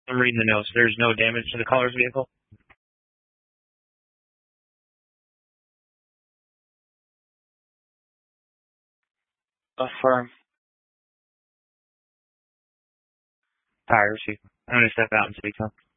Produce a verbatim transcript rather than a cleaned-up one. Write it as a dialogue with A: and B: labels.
A: I'm reading the notes. There's no damage to the caller's vehicle?
B: Affirm.
A: Tires. I'm going to step out and speak to him.